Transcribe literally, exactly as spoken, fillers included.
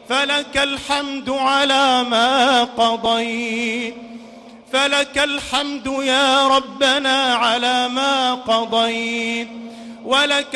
فلك الحمد على ما قضيت فلك الحمد يا ربنا على ما قضيت ولك